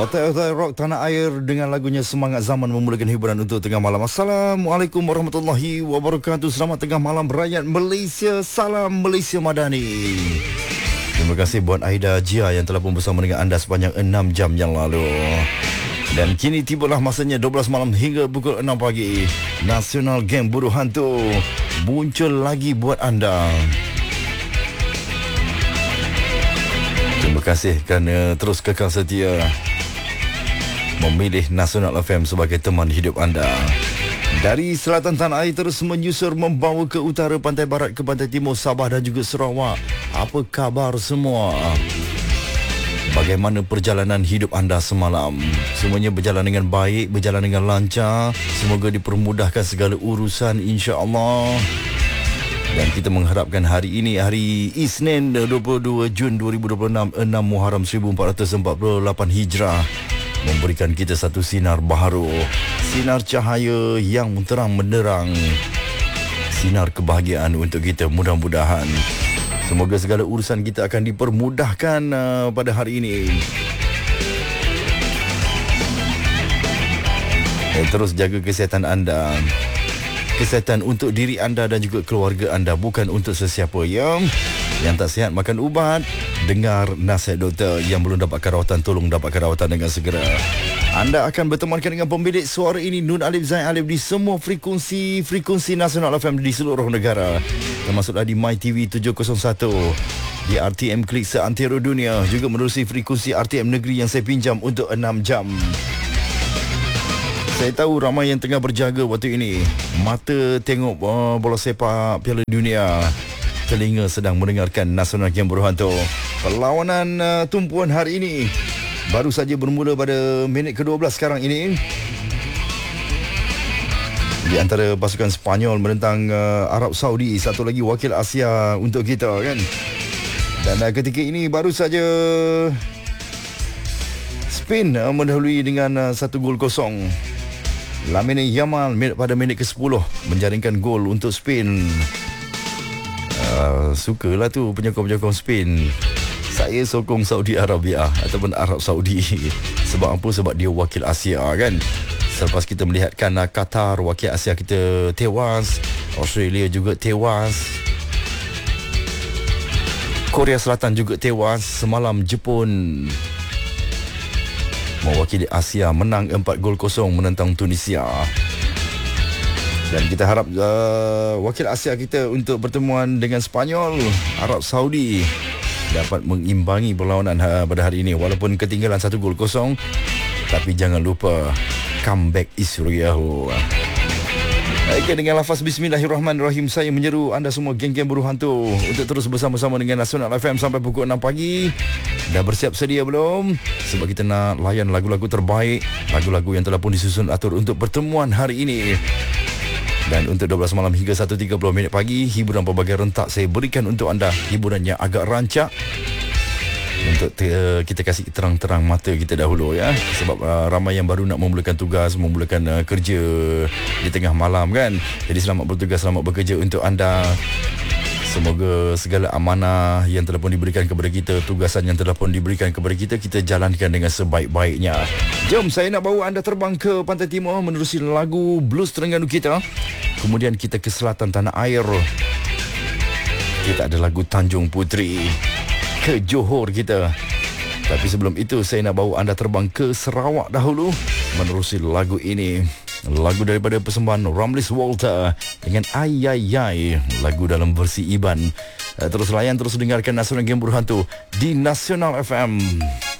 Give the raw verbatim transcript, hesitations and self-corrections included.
Otak-otak rock tanah air dengan lagunya Semangat Zaman memulakan hiburan untuk tengah malam. Assalamualaikum warahmatullahi wabarakatuh. Selamat tengah malam rakyat Malaysia. Salam Malaysia Madani. Terima kasih buat Aida Jia yang telah pun bersama dengan anda sepanjang enam jam yang lalu. Dan kini tibalah masanya dua belas malam hingga pukul enam pagi. Nasional Geng Buruh Hantu muncul lagi buat anda. Terima kasih kerana terus kekal setia memilih Nasional F M sebagai teman hidup anda. Dari selatan tanah air terus menyusur membawa ke utara, pantai barat ke pantai timur, Sabah dan juga Sarawak. Apa khabar semua? Bagaimana perjalanan hidup anda semalam? Semuanya berjalan dengan baik, berjalan dengan lancar. Semoga dipermudahkan segala urusan, insya-Allah. Dan kita mengharapkan hari ini, hari Isnin dua puluh dua Jun dua ribu dua puluh enam, enam Muharram seribu empat ratus empat puluh lapan Hijrah, memberikan kita satu sinar baharu, sinar cahaya yang terang menderang, sinar kebahagiaan untuk kita. Mudah-mudahan semoga segala urusan kita akan dipermudahkan uh, pada hari ini. Eh, terus jaga kesihatan anda. Kesihatan untuk diri anda dan juga keluarga anda, bukan untuk sesiapa. Ya, yang tak sihat makan ubat. Dengar nasihat doktor. Yang belum dapatkan rawatan, tolong dapatkan rawatan dengan segera. Anda akan bertemankan dengan pemilik suara ini, Nun Alif Zain Alif, di semua frekuensi frekuensi Nasional F M di seluruh negara, termasuklah di My T V tujuh kosong satu, di R T M Klik seantero dunia, juga menerusi frekuensi R T M Negeri yang saya pinjam untuk enam jam. Saya tahu ramai yang tengah berjaga waktu ini. Mata tengok uh, bola sepak Piala Dunia, telinga sedang mendengarkan Nasional Geng Buruh Hantu. Perlawanan uh, tumpuan hari ini baru saja bermula pada minit ke dua belas sekarang ini, di antara pasukan Sepanyol menentang uh, Arab Saudi, satu lagi wakil Asia untuk kita, kan. Dan uh, ketika ini baru saja Spain uh, mendahului dengan uh, satu gol kosong. Lamine Yamal pada minit ke sepuluh menjaringkan gol untuk Spain. Uh, sukalah tu penyokong-penyokong Spain. Saya sokong Saudi Arabia ataupun Arab Saudi. Sebab apa? Sebab dia wakil Asia, kan. Selepas kita melihatkan uh, Qatar, wakil Asia kita tewas, Australia juga tewas, Korea Selatan juga tewas. Semalam Jepun mewakili Asia menang empat gol kosong menentang Tunisia. Dan kita harap uh, wakil Asia kita untuk pertemuan dengan Sepanyol, Arab Saudi, dapat mengimbangi perlawanan uh, pada hari ini. Walaupun ketinggalan satu gol kosong, tapi jangan lupa comeback is real. Baik, dengan lafaz Bismillahirrahmanirrahim, saya menyeru anda semua geng-geng buruh hantu untuk terus bersama-sama dengan Nasional F M sampai pukul enam pagi. Dah bersiap sedia belum? Sebab kita nak layan lagu-lagu terbaik, lagu-lagu yang telah pun disusun atur untuk pertemuan hari ini. Dan untuk dua belas malam hingga satu tiga puluh minit pagi, hiburan pelbagai rentak saya berikan untuk anda. Hiburan yang agak rancak untuk te, kita kasih terang-terang mata kita dahulu, ya. Sebab uh, ramai yang baru nak memulakan tugas, memulakan uh, kerja di tengah malam, kan. Jadi selamat bertugas, selamat bekerja untuk anda. Semoga segala amanah yang telah pun diberikan kepada kita, tugasan yang telah pun diberikan kepada kita, kita jalankan dengan sebaik-baiknya. Jom, saya nak bawa anda terbang ke Pantai Timur menerusi lagu blues Terengganu kita. Kemudian kita ke selatan tanah air. Kita ada lagu Tanjung Puteri, ke Johor kita. Tapi sebelum itu, saya nak bawa anda terbang ke Sarawak dahulu menerusi lagu ini. Lagu daripada persembahan Ramlis Walter dengan Ay Ay Ay, lagu dalam versi Iban. Terus layan, terus dengarkan Nasional Geng Buruh Hantu di Nasional F M.